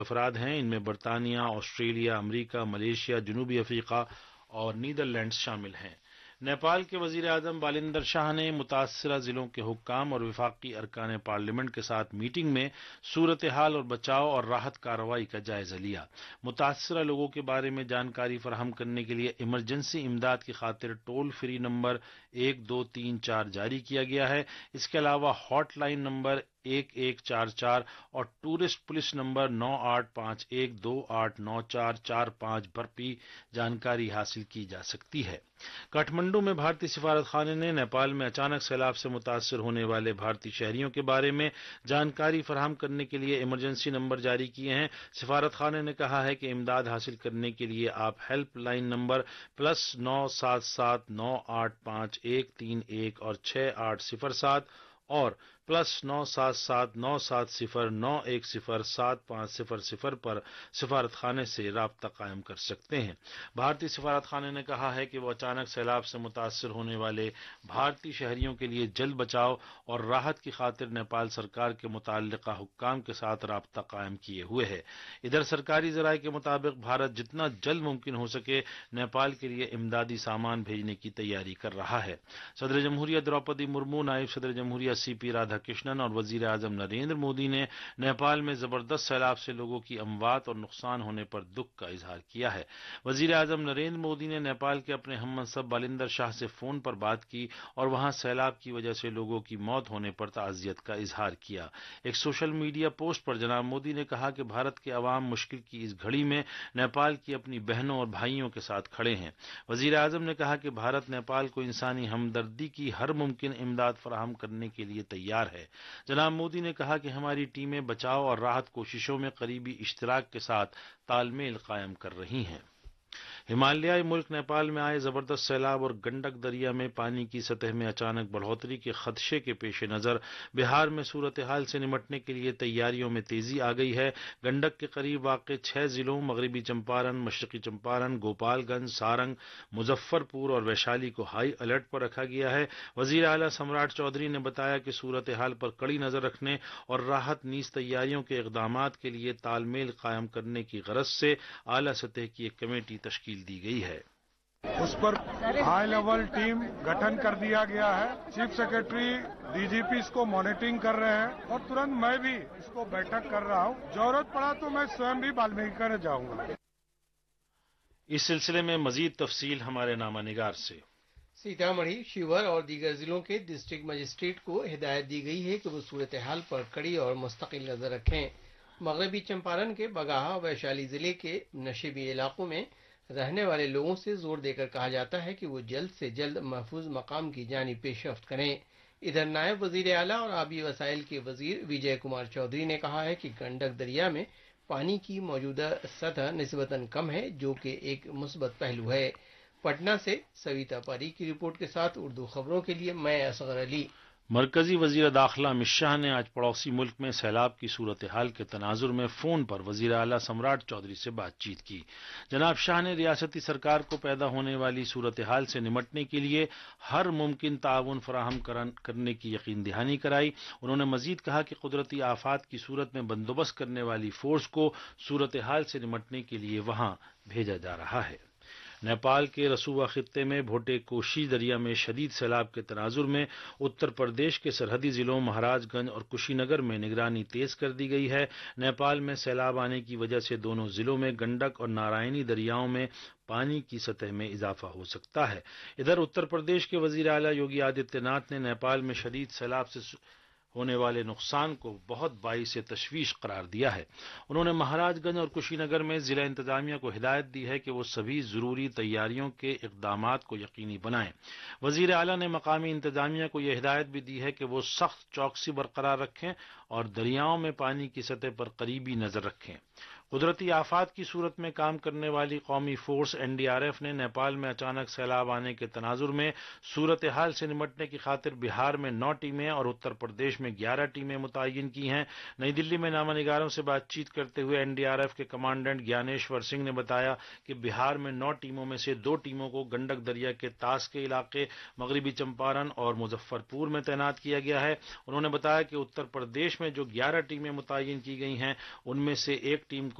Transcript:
افراد ہیں۔ ان میں برطانیہ، آسٹریلیا، امریکہ، ملیشیا، جنوبی افریقہ اور نیدرلینڈز شامل ہیں۔ نیپال کے وزیر اعظم بالیندر شاہ نے متاثرہ ضلعوں کے حکام اور وفاقی ارکان پارلیمنٹ کے ساتھ میٹنگ میں صورتحال اور بچاؤ اور راحت کارروائی کا جائزہ لیا۔ متاثرہ لوگوں کے بارے میں جانکاری فراہم کرنے کے لیے ایمرجنسی امداد کی خاطر ٹول فری نمبر 1234 جاری کیا گیا ہے۔ اس کے علاوہ ہاٹ لائن نمبر 1144 اور ٹورسٹ پولیس نمبر 9851289445 پر بھی جانکاری حاصل کی جا سکتی ہے۔ کاٹھمنڈو میں بھارتی سفارت خانے نے نیپال میں اچانک سیلاب سے متاثر ہونے والے بھارتی شہریوں کے بارے میں جانکاری فراہم کرنے کے لیے ایمرجنسی نمبر جاری کیے ہیں۔ سفارت خانے نے کہا ہے کہ امداد حاصل کرنے کے لیے آپ ہیلپ لائن نمبر +977985131 اور 6807 اور +9779709107500 پر سفارت خانے سے رابطہ قائم کر سکتے ہیں۔ بھارتی سفارت خانے نے کہا ہے کہ وہ اچانک سیلاب سے متاثر ہونے والے بھارتی شہریوں کے لیے جلد بچاؤ اور راحت کی خاطر نیپال سرکار کے متعلقہ حکام کے ساتھ رابطہ قائم کیے ہوئے ہے۔ ادھر سرکاری ذرائع کے مطابق بھارت جتنا جلد ممکن ہو سکے نیپال کے لیے امدادی سامان بھیجنے کی تیاری کر رہا ہے۔ صدر جمہوریہ دروپدی مرمو، نائب صدر جمہوریہ سی پی رادھا کرشنن اور وزیر اعظم نریندر مودی نے نیپال میں زبردست سیلاب سے لوگوں کی اموات اور نقصان ہونے پر دکھ کا اظہار کیا ہے۔ وزیر اعظم نریندر مودی نے نیپال کے اپنے ہم منصب بالیندر شاہ سے فون پر بات کی اور وہاں سیلاب کی وجہ سے لوگوں کی موت ہونے پر تعزیت کا اظہار کیا۔ ایک سوشل میڈیا پوسٹ پر جناب مودی نے کہا کہ بھارت کے عوام مشکل کی اس گھڑی میں نیپال کی اپنی بہنوں اور بھائیوں کے ساتھ کھڑے ہیں۔ وزیر اعظم نے کہا کہ بھارت نیپال کو انسانی ہمدردی کی ہر ممکن امداد فراہم کرنے کے لیے تیار ہے۔ جناب مودی نے کہا کہ ہماری ٹیمیں بچاؤ اور راحت کوششوں میں قریبی اشتراک کے ساتھ تال میل قائم کر رہی ہیں۔ ہمالیائی ملک نیپال میں آئے زبردست سیلاب اور گنڈک دریا میں پانی کی سطح میں اچانک بڑھوتری کے خدشے کے پیش نظر بہار میں صورتحال سے نمٹنے کے لیے تیاریوں میں تیزی آ گئی ہے۔ گنڈک کے قریب واقع 6 ضلعوں مغربی چمپارن، مشرقی چمپارن، گوپال گنج، سارنگ، مظفر پور اور ویشالی کو ہائی الرٹ پر رکھا گیا ہے۔ وزیر اعلیٰ سمراٹ چودھری نے بتایا کہ صورتحال پر کڑی نظر رکھنے اور راحت نیز تیاریوں کے اقدامات کے لیے تال میل قائم کرنے کی غرض سے اعلیٰ سطح کی ایک کمیٹی تشکیل دی گئی ہے۔ اس پر ہائی لیول ٹیم گٹھن کر دیا گیا ہے۔ چیف سیکرٹری ڈی جی پی اس کو مانیٹرنگ کر رہے ہیں اور ترنت میں بھی اس کو بیٹھک کر رہا ہوں۔ ضرورت پڑا تو میں سوئم بھی والمیکی کرنے جاؤں گا۔ اس سلسلے میں مزید تفصیل ہمارے نامہ نگار سے۔ سیتامڑھی، شیور اور دیگر ضلعوں کے ڈسٹرکٹ مجسٹریٹ کو ہدایت دی گئی ہے کہ وہ صورتحال پر کڑی اور مستقل نظر رکھیں۔ مغربی چمپارن کے بگاہا ویشالی ضلع کے نشیبی علاقوں میں رہنے والے لوگوں سے زور دے کر کہا جاتا ہے کہ وہ جلد سے جلد محفوظ مقام کی جانب پیش رفت کریں۔ ادھر نائب وزیر اعلیٰ اور آبی وسائل کے وزیر وجے کمار چودھری نے کہا ہے کہ گنڈک دریا میں پانی کی موجودہ سطح نسبتاً کم ہے، جو کہ ایک مثبت پہلو ہے۔ پٹنہ سے سویتا پاری کی رپورٹ کے ساتھ اردو خبروں کے لیے میں اصغر علی۔ مرکزی وزیر داخلہ امت شاہ نے آج پڑوسی ملک میں سیلاب کی صورتحال کے تناظر میں فون پر وزیر اعلیٰ سمراٹ چودھری سے بات چیت کی۔ جناب شاہ نے ریاستی سرکار کو پیدا ہونے والی صورتحال سے نمٹنے کے لیے ہر ممکن تعاون فراہم کرنے کی یقین دہانی کرائی۔ انہوں نے مزید کہا کہ قدرتی آفات کی صورت میں بندوبست کرنے والی فورس کو صورتحال سے نمٹنے کے لیے وہاں بھیجا جا رہا ہے۔ نیپال کے رسوا خطے میں بھوٹے کوشی دریا میں شدید سیلاب کے تناظر میں اتر پردیش کے سرحدی ضلعوں مہاراج گنج اور کشی نگر میں نگرانی تیز کر دی گئی ہے۔ نیپال میں سیلاب آنے کی وجہ سے دونوں ضلعوں میں گنڈک اور نارائنی دریاؤں میں پانی کی سطح میں اضافہ ہو سکتا ہے۔ ادھر اتر پردیش کے وزیر اعلیٰ یوگی آدتیہ ناتھ نے نیپال میں شدید سیلاب سے ہونے والے نقصان کو بہت باعث تشویش قرار دیا ہے۔ انہوں نے مہاراج گنج اور کشی نگر میں ضلع انتظامیہ کو ہدایت دی ہے کہ وہ سبھی ضروری تیاریوں کے اقدامات کو یقینی بنائیں۔ وزیر اعلیٰ نے مقامی انتظامیہ کو یہ ہدایت بھی دی ہے کہ وہ سخت چوکسی برقرار رکھیں اور دریاؤں میں پانی کی سطح پر قریبی نظر رکھیں۔ قدرتی آفات کی صورت میں کام کرنے والی قومی فورس NDRF نے نیپال میں اچانک سیلاب آنے کے تناظر میں صورتحال سے نمٹنے کی خاطر بہار میں 9 ٹیمیں اور اتر پردیش میں 11 ٹیمیں متعین کی ہیں۔ نئی دلی میں نامہ نگاروں سے بات چیت کرتے ہوئے NDRF کے کمانڈنٹ گیانیشور سنگھ نے بتایا کہ بہار میں 9 ٹیموں میں سے 2 ٹیموں کو گنڈک دریا کے طاس کے علاقے، مغربی چمپارن اور مظفر پور میں تعینات کیا گیا ہے۔ انہوں نے بتایا کہ اتر پردیش में जो 11 टीमें मुतय्यन की गई हैं उनमें से एक टीम